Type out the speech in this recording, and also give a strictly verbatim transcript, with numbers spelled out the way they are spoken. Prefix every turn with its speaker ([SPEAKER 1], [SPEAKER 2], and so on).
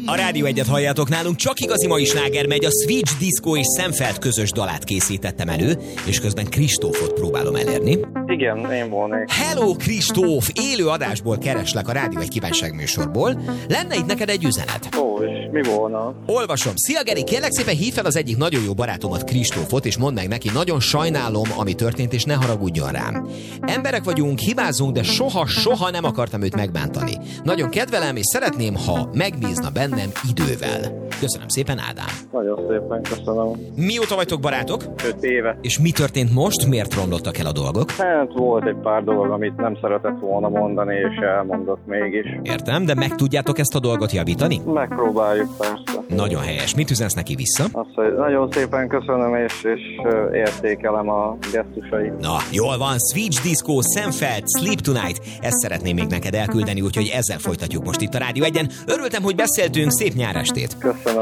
[SPEAKER 1] A Rádió Egyet halljátok, nálunk csak igazi mai sláger megy, a Switch Disco és Szemfeld közös dalát készítettem elő, és közben Kristófot próbálom elérni.
[SPEAKER 2] Igen, én volnék.
[SPEAKER 1] Hello Kristóf! Élő adásból kereslek a Rádió Egy kívánságműsorból. Lenne itt neked egy üzenet?
[SPEAKER 2] Ó, és mi volna?
[SPEAKER 1] Olvasom. Szia Geri, kérlek szépen hívd fel az egyik nagyon jó barátomat, Kristófot, és mondd meg neki, nagyon sajnálom, ami történt, és ne haragudjon rám. Emberek vagyunk, hibázunk, de soha, soha nem akartam őt megbántani. Nagyon kedvelem, és szeretném, ha megbízna bennem idővel. Köszönöm szépen, Ádám.
[SPEAKER 2] Nagyon szépen köszönöm.
[SPEAKER 1] Mióta vagytok barátok?
[SPEAKER 2] Öt éve.
[SPEAKER 1] És mi történt most? Miért romlottak el a dolgok?
[SPEAKER 2] Hát volt egy pár dolog, amit nem szeretett volna mondani, és elmondott mégis.
[SPEAKER 1] Értem, de meg tudjátok ezt a dolgot javítani?
[SPEAKER 2] Megpróbáljuk persze.
[SPEAKER 1] Nagyon helyes. Mit üzensz neki vissza?
[SPEAKER 2] Azt, hogy nagyon szépen köszönöm, és, és értékelem a gesztusait.
[SPEAKER 1] Na, jól van, Switch Disco, Szemfeld, Sleep Tonight. Ezt szeretném még neked elküldeni, úgyhogy ezzel folytatjuk most itt a Rádió Egyen. Örültem, hogy beszéltünk, szép nyárestét!
[SPEAKER 2] Köszönöm.